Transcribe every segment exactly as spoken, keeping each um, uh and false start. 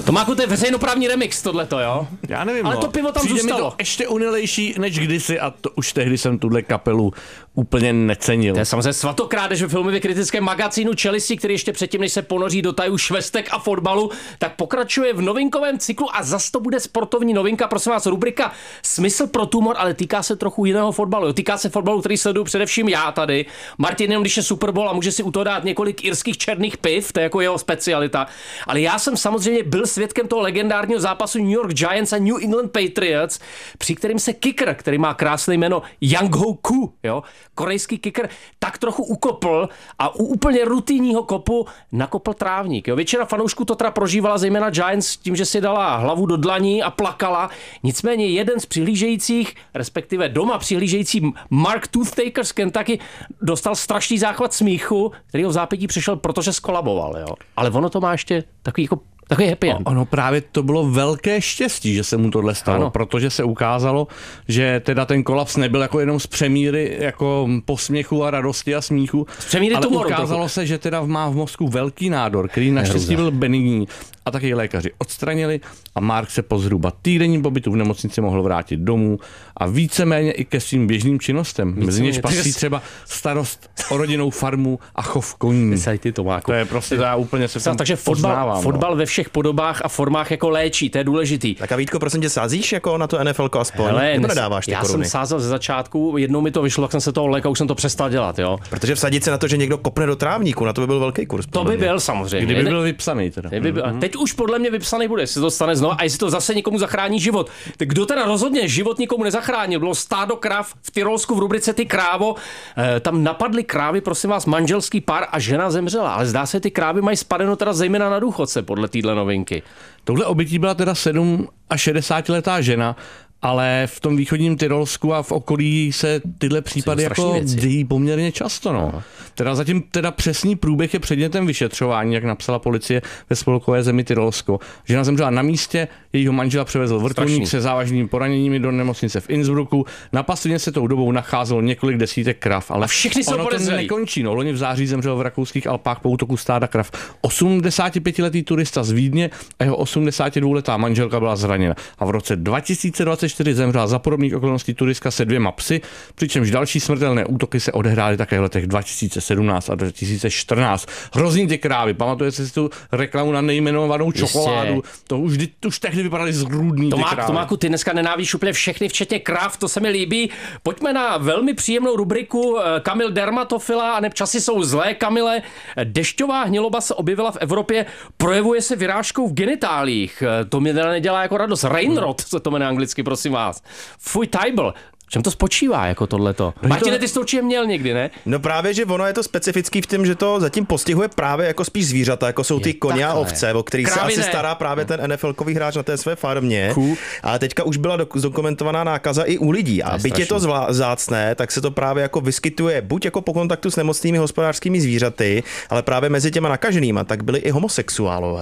Tomáku, to je veřejnoprávní remix tohleto, jo? Já nevím, ale no. to pivo tam Přijde zůstalo. mi to ještě unilejší než kdysi a to už tehdy jsem tuhle kapelu úplně necenil. To je samozřejmě svatokrádež ve filmově kritickém magazínu Čelisti, který ještě předtím, než se ponoří do tajů švestek a fotbalu, tak pokračuje v novinkovém cyklu a zas to bude sportovní novinka, prosím vás, rubrika Smysl pro tumor, ale týká se trochu jiného fotbalu. Týká se fotbalu, který sleduju především já tady. Martin jenom když je Super Bowl a může si u toho dát několik irských černých piv, to je jako jeho specialita. Ale já jsem samozřejmě byl svědkem toho legendárního zápasu New York Giants a New England Patriots, při kterým se kicker, který má krásné jméno Yang Ho Koo, jo, korejský kicker, tak trochu ukopl a u úplně rutinního kopu nakopl trávník. Jo. Většina fanoušků to teda prožívala, zejména Giants, tím, že si dala hlavu do dlaní a plakala. Nicméně jeden z přihlížejících, respektive doma přihlížející Mark Toothtaker z Kentucky dostal strašný záchvat smíchu, který ho v zápětí přišel, protože skolaboval. Jo. Ale ono to má ještě takový jako takový happy end. Ono právě to bylo velké štěstí, že se mu tohle stalo, ano. Protože se ukázalo, že teda ten kolaps nebyl jako jenom z přemíry jako posměchu a radosti a smíchu, ale tumoru, ukázalo trochu. se, že teda má v mozku velký nádor, který naštěstí byl benigní a taky lékaři odstranili a Mark se po zhruba týdenním pobytu v nemocnici mohl vrátit domů a víceméně i ke svým běžným činnostem. Mezi něž patří třeba starost o rodinnou farmu a chov koní. Ty, to je prostě to já úplně se tam Takže fotbal, fotbal ve všech podobách a formách jako léčí, to je důležitý. Tak a Vítko, prosím tě, sázíš jako na to N F L ko aspoň? Hele, nebo nedáváš ty já koruny? jsem sázel ze začátku, jednou mi to vyšlo, tak jsem se toho léka, už jsem to přestal dělat, jo. Protože vsadit se na to, že někdo kopne do trávníku, na to by byl velký kurz. To by byl samozřejmě. Kdyby byl vypsaný teda. By byl, mm-hmm. Teď už podle mě vypsaný bude, jestli to stane znovu a jestli to zase někomu zachrání život. Tak kdo teda rozhodně život nikomu nezachránil? Bylo stádo krav v Tyrolsku v rubrice Ty krávo. E, tam napadly krávy, prosím vás, manželský pár a žena zemřela, ale zdá se, ty krávy mají spadeno teda zejména na důchodce podle téhle novinky. Tohle obětí byla teda sedm a šedesátiletá žena, ale v tom východním Tyrolsku a v okolí se tyhle případy jako dějí poměrně často. No. No. Teda zatím teda přesný průběh je předmětem vyšetřování, jak napsala policie ve spolkové zemi Tyrolsko. Žena zemřela na místě, jejího manžela převezl vrtulník se závažnými poraněními do nemocnice v Innsbrucku. Na pastvině se tou dobou nacházelo několik desítek krav, ale a všichni jsou podezřelí. To nekončí. No. Loni v září zemřel v rakouských Alpách po útoku stáda krav osmdesátipětiletý turista z Vídně a jeho osmdesátidvouletá manželka byla zraněna. A v roce dva tisíce dvacet čtyři zemřela za podobných okolností turistka se dvěma psy, přičemž další smrtelné útoky se odehrály také v letech dva tisíce sedmnáct a dva tisíce čtrnáct. Hrozný ty krávy, pamatujete si tu reklamu na nejmenovanou čokoládu? To už, už tehdy vypadaly zrůdný ty krávy. Tomáku, ty dneska nenávíš úplně všechny, včetně kráv, to se mi líbí. Pojďme na velmi příjemnou rubriku Kamil Dermatofila a neb časy jsou zlé, Kamile. Dešťová hniloba se objevila v Evropě, projevuje se vyrážkou v genitálích. To mi teda nedělá jako radost. Rainrot se to jmenuje anglicky, prosím vás. Fuj tajbl. V čem to spočívá jako tohleto? Martine, ty jsi to určitě měl někdy, ne? No právě, že ono je to specifický v tom, že to zatím postihuje právě jako spíš zvířata, jako jsou ty koně a ovce, o kterých se asi stará právě ten N F L kový hráč na té své farmě. Cool. A teďka už byla zdokumentovaná nákaza i u lidí. A byť je to vzácné, tak se to právě jako vyskytuje buď jako po kontaktu s nemocnými hospodářskými zvířaty, ale právě mezi těma nakaženýma, tak byli i homosexuálové.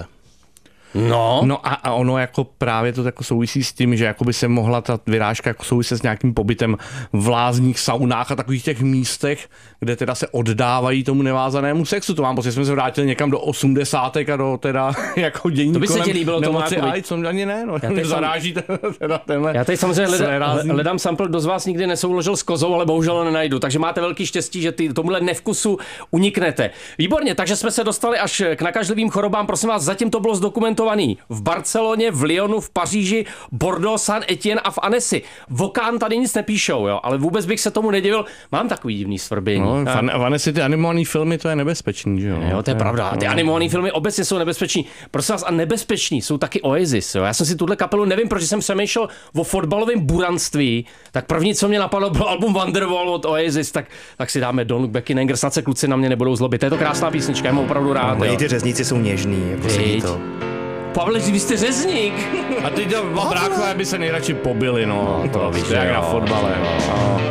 No, no a, a ono jako právě to jako souvisí s tím, že jako by se mohla ta vyrážka jako souviset s nějakým pobytem v lázních, saunách a takových těch místech, kde teda se oddávají tomu nevázanému sexu. To mám pocit, že jsme se vrátili někam do osmdesátek a do teda jako dění to by se ti líbilo, nemoci AIDS, ani ne, no, mě zaráží teda tenhle. Já tady samozřejmě hledám, hledám sample, kdo z vás nikdy nesouložil s kozou, ale bohužel ho nenajdu, takže máte velký štěstí, že ty tomuhle nevkusu uniknete. Výborně, takže jsme se dostali až k nakažlivým chorobám, prosím vás, zatím to bylo zdokumentované v Barceloně, v Lyonu, v Paříži, Bordeaux, Saint-Étienne a v Annecy. Vokán tady nic nepíšou, jo, ale vůbec bych se tomu nedivil. Mám takový divný svrbění. No, v Annecy ty animované filmy, to je nebezpečný, že jo? Jo, to je pravda. Ty animované filmy obecně jsou nebezpeční. Prosím vás, a nebezpeční jsou taky Oasis, jo. Já jsem si tuhle kapelu, nevím, proč jsem přemýšlel o fotbalovém buranství, tak první, co mě napadlo, byl album Wonderwall od Oasis, tak, tak si dáme Don't Look Back in Anger, snad se kluci na mě nebudou zlobit. To je to krásná písnička, já mám opravdu rád. No, ty řezníci jsou něžný, jako sedí to. Pavle, vy jste řezník. A ty dva bráchové by se nejradši pobili, no. To víš, jak na fotbale.